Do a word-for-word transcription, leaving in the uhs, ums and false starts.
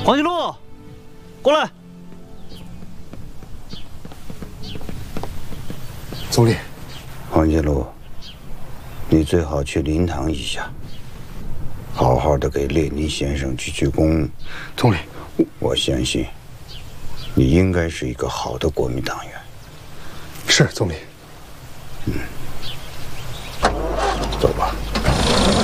黄金路，过来。 总理， 黄金路，你最好去灵堂一下，好好的给列宁先生鞠鞠躬。 总理， 我相信你应该是一个好的国民党员。 是总理。 嗯。